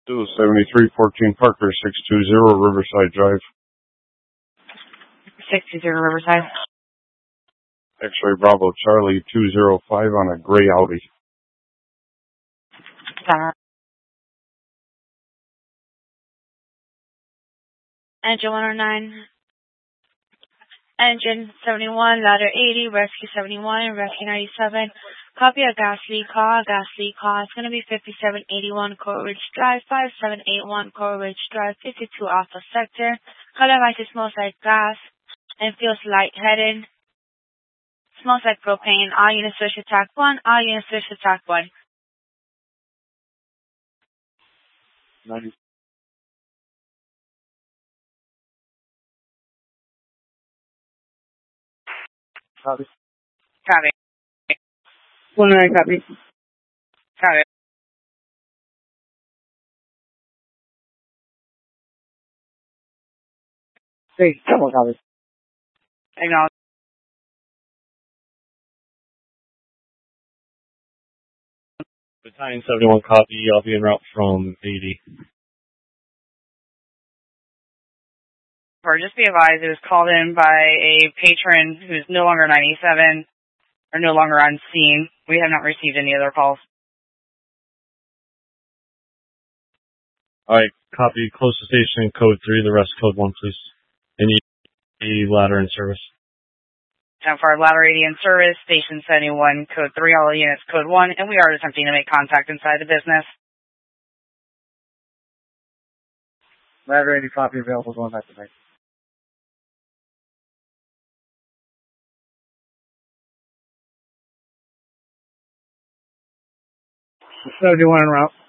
7314 Parker, 620 Riverside Drive. 620 Riverside. X-ray Bravo Charlie 205 on a gray Audi. Engine 109. Engine 71, ladder 80, rescue 71, rescue 97. Copy a gas leak call. It's going to be 5781 Coral Ridge Drive, 5781 Coral Ridge Drive, 52 Alpha Sector. Color device smells like gas and feels lightheaded. Smells like propane. All units switch to TAC 1. All units switch to TAC 1. 90. Copy. Copy. 19 copy. Copy. Hey, double copy. Acknowledge. Battalion 71 copy. I'll be en route from 80. Or just be advised, it was called in by a patron who's no longer 97 or no longer on scene. We have not received any other calls. Alright, copy. Close to station, code 3, the rest code 1, please. And the ladder in service. 10-4, ladder 80 in service, station 71, code 3, all units code 1, and we are attempting to make contact inside the business. Ladder 80 copy available, going back to me. 71 en route.